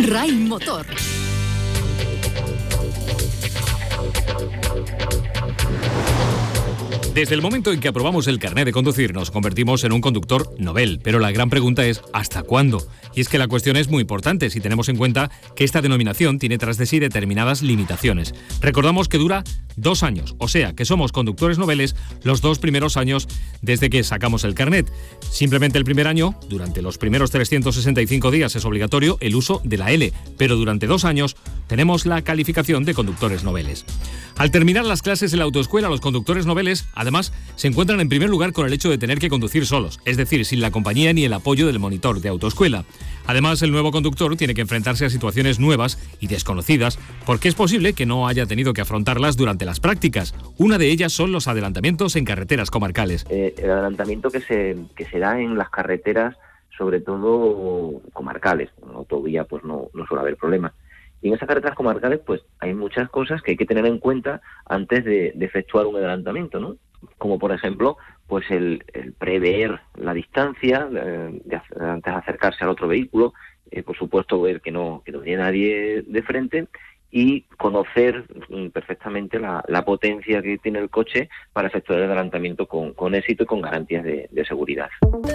RAI Motor. Desde el momento en que aprobamos el carné de conducir nos convertimos en un conductor novel, pero la gran pregunta es ¿hasta cuándo? Y es que la cuestión es muy importante si tenemos en cuenta que esta denominación tiene tras de sí determinadas limitaciones. Recordamos que dura 2 años, o sea que somos conductores noveles los 2 primeros años desde que sacamos el carnet. Simplemente el primer año, durante los primeros 365 días es obligatorio el uso de la L, pero durante 2 años tenemos la calificación de conductores noveles. Al terminar las clases en la autoescuela, los conductores noveles, además, se encuentran en primer lugar con el hecho de tener que conducir solos, es decir, sin la compañía ni el apoyo del monitor de autoescuela. Además, el nuevo conductor tiene que enfrentarse a situaciones nuevas y desconocidas, porque es posible que no haya tenido que afrontarlas durante las prácticas. Una de ellas son los adelantamientos en carreteras comarcales. El adelantamiento que se da en las carreteras, sobre todo comarcales. En autovía pues no suele haber problemas. Y en esas carreteras comarcales pues hay muchas cosas que hay que tener en cuenta antes de efectuar un adelantamiento, ¿no? Como por ejemplo pues el prever la distancia antes de acercarse al otro vehículo, por supuesto ver que no tiene nadie de frente y conocer perfectamente la potencia que tiene el coche para efectuar el adelantamiento con éxito y con garantías de seguridad.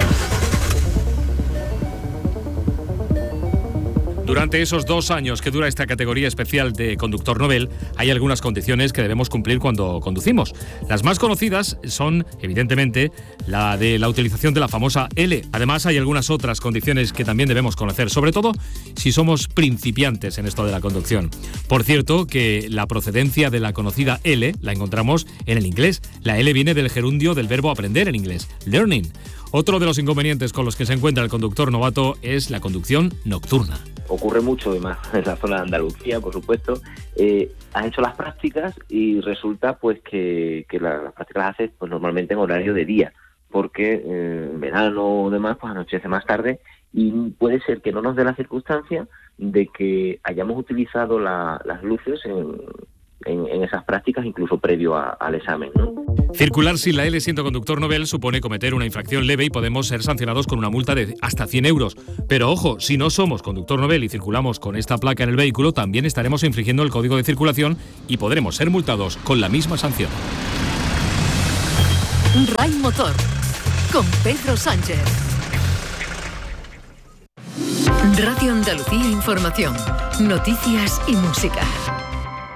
Durante esos 2 años que dura esta categoría especial de conductor novel, hay algunas condiciones que debemos cumplir cuando conducimos. Las más conocidas son, evidentemente, la de la utilización de la famosa L. Además, hay algunas otras condiciones que también debemos conocer, sobre todo si somos principiantes en esto de la conducción. Por cierto, que la procedencia de la conocida L la encontramos en el inglés. La L viene del gerundio del verbo aprender en inglés, learning. Otro de los inconvenientes con los que se encuentra el conductor novato es la conducción nocturna. Ocurre mucho, además, en la zona de Andalucía, por supuesto. Has hecho las prácticas y resulta pues que las prácticas las haces pues normalmente en horario de día, porque en verano o demás pues anochece más tarde y puede ser que no nos dé la circunstancia de que hayamos utilizado las luces en esas prácticas incluso previo al examen, ¿no? Circular sin la L siendo conductor novel supone cometer una infracción leve y podemos ser sancionados con una multa de hasta 100 euros. Pero ojo, si no somos conductor novel y circulamos con esta placa en el vehículo, también estaremos infringiendo el código de circulación y podremos ser multados con la misma sanción. RAI Motor, con Pedro Sánchez. Radio Andalucía Información, noticias y música.